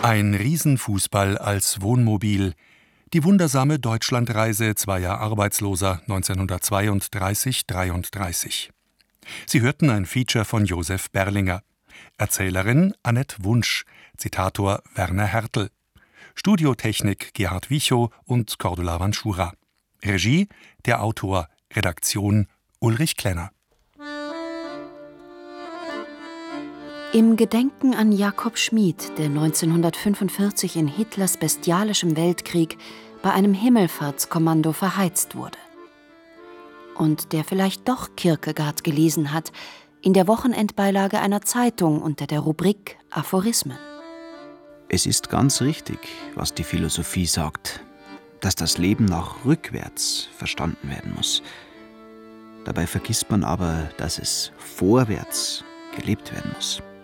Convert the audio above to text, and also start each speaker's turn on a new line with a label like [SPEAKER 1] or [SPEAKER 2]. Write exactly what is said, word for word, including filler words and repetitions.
[SPEAKER 1] Ein Riesenfußball als Wohnmobil. Die wundersame Deutschlandreise zweier Arbeitsloser neunzehnhundertzweiunddreißig dreiunddreißig. Sie hörten ein Feature von Josef Berlinger. Erzählerin Annette Wunsch, Zitator Werner Hertel. Studiotechnik Gerhard Wichow und Cordula Vanschura. Regie der Autor, Redaktion Ulrich Klenner.
[SPEAKER 2] Im Gedenken an Jakob Schmid, der neunzehnhundertfünfundvierzig in Hitlers bestialischem Weltkrieg bei einem Himmelfahrtskommando verheizt wurde. Und der vielleicht doch Kierkegaard gelesen hat, in der Wochenendbeilage einer Zeitung unter der Rubrik Aphorismen.
[SPEAKER 3] Es ist ganz richtig, was die Philosophie sagt, dass das Leben nach rückwärts verstanden werden muss. Dabei vergisst man aber, dass es vorwärts gelebt werden muss.